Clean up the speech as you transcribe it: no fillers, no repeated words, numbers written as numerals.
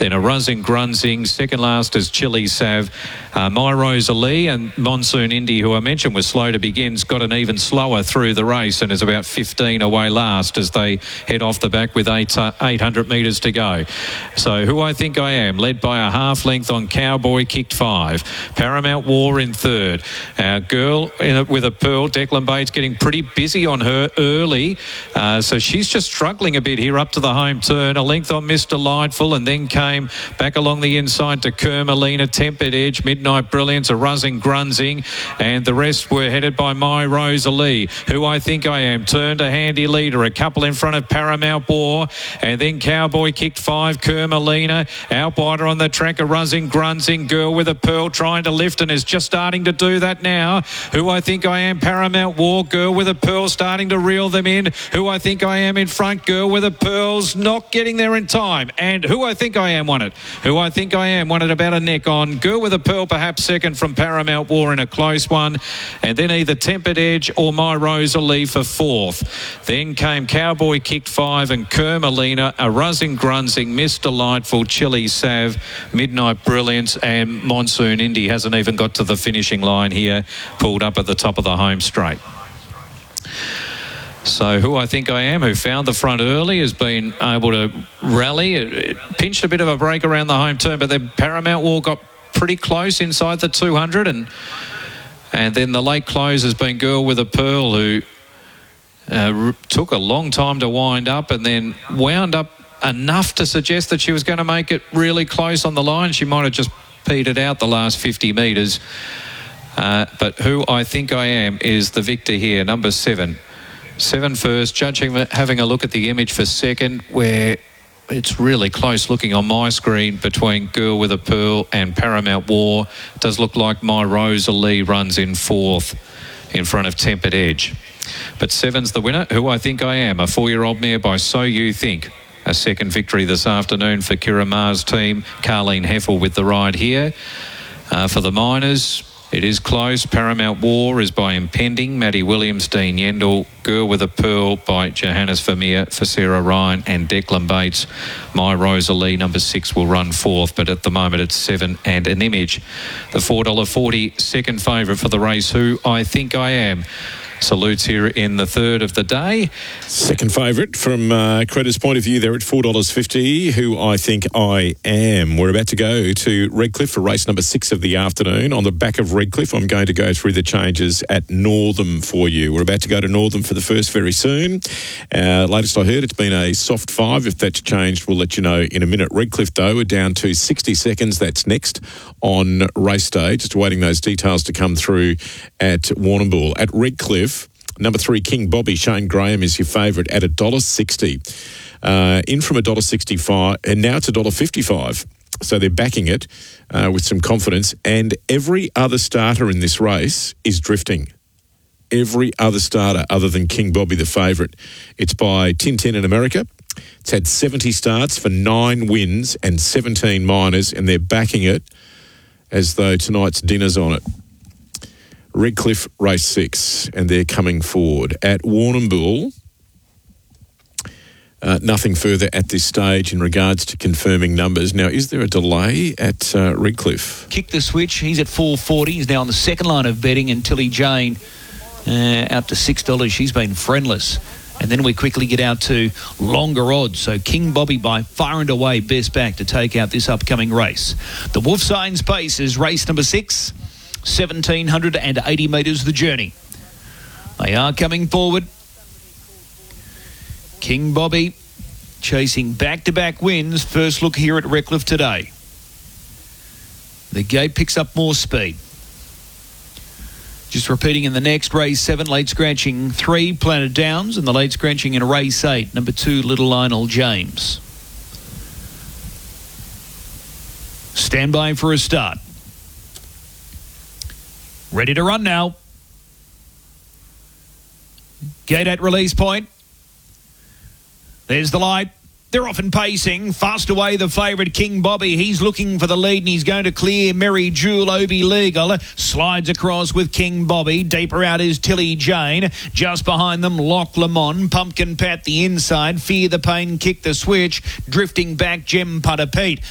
Then a Ruzzing Grunzing. Second last is Chili Sav. My Rosalie and Monsoon Indy, who I mentioned was slow to begin, got an even slower through the race and is about 15 away last as they head off the back with 800 metres to go. So Who I Think I Am, led by a half length on Cowboy, kicked 5. Paramount War in third. Our girl with a pearl, Declan Bates, getting pretty busy on her early. So she's just struggling a bit here up to the home turn. A length on Miss Delightful, and then came back along the inside to Kermalina, Tempered Edge, Midnight Brilliance, a Ruzzing Grunzing, and the rest were headed by My Rosalie. Who I Think I Am turned a handy leader, a couple in front of Paramount War, and then Cowboy kicked 5. Kermalina out wider on the track, a Ruzzing Grunzing, Girl with a Pearl trying to lift and is just starting to do that now. Who I Think I Am, Paramount War, Girl with a Pearl starting to reel them in. Who I Think I Am in front, Girl with a Pearl's not getting there in time, and Who I Think I Am won it. Who I Think I Am won it about a neck on. Girl with a Pearl perhaps second from Paramount War in a close one, and then either Tempered Edge or My Rosalie for fourth. Then came Cowboy kicked 5 and Kermalina, a Ruzzing Grunzing, Miss Delightful, Chili Sav, Midnight Brilliance, and Monsoon Indy hasn't even got to the finishing line here, pulled up at the top of the home straight. So Who I Think I Am, who found the front early, has been able to rally. It pinched a bit of a break around the home turn, but then Paramount War got pretty close inside the 200, and then the late close has been Girl with a Pearl, who took a long time to wind up and then wound up enough to suggest that she was going to make it really close on the line. She might have just petered out the last 50 metres. But Who I Think I Am is the victor here, number 7. 7 first, judging, having a look at the image for second, where it's really close looking on my screen between Girl with a Pearl and Paramount War. It does look like My Rosalie runs in fourth in front of Tempered Edge. But 7's the winner. Who I Think I Am, a 4-year-old mare by So You Think. A second victory this afternoon for Kira Ma's team. Carleen Heffel with the ride here. For the Miners, it is close. Paramount War is by Impending, Maddie Williams, Dean Yendall. Girl with a Pearl by Johannes Vermeer for Sarah Ryan and Declan Bates. My Rosalie, number 6, will run fourth, but at the moment it's 7 and an image. The $4.40 second favourite for the race, Who I Think I Am. Salutes here in the third of the day. Second favourite from Creditor's point of view there at $4.50, Who I Think I Am. We're about to go to Redcliffe for race number 6 of the afternoon. On the back of Redcliffe, I'm going to go through the changes at Northam for you. We're about to go to Northam for the first very soon. Latest I heard, it's been a soft 5. If that's changed, we'll let you know in a minute. Redcliffe, though, are down to 60 seconds. That's next on race day. Just awaiting those details to come through at Warrnambool. At Redcliffe, number 3, King Bobby, Shane Graham is your favourite at $1.60. In from $1.65, and now it's $1.55. So they're backing it with some confidence. And every other starter in this race is drifting. Every other starter other than King Bobby, the favourite. It's by Tintin in America. It's had 70 starts for 9 wins and 17 minors, and they're backing it as though tonight's dinner's on it. Redcliffe race 6, and they're coming forward. At Warrnambool, nothing further at this stage in regards to confirming numbers. Now, is there a delay at Redcliffe? Kick the switch. He's at $4.40. He's now on the second line of betting, and Tilly Jane out to $6. She's been friendless. And then we quickly get out to longer odds. So King Bobby by far and away best back to take out this upcoming race. The Wolf Signs Pace is race number 6. 1,780 metres the journey. They are coming forward. King Bobby chasing back-to-back wins. First look here at Redcliffe today. The gate picks up more speed. Just repeating in the next race 7, late scratching 3, Planet Downs, and the late scratching in race 8, number 2, Little Lionel James. Stand by for a start. Ready to run now. Gate at release point. There's the light. They're off and pacing. Fast away the favourite, King Bobby. He's looking for the lead and he's going to clear Mary Jewel, Obi Legal. Slides across with King Bobby. Deeper out is Tilly Jane. Just behind them, Loch Lamont. Pumpkin Pat the inside. Fear the Pain, Kick the Switch. Drifting back, Gem Putter Pete.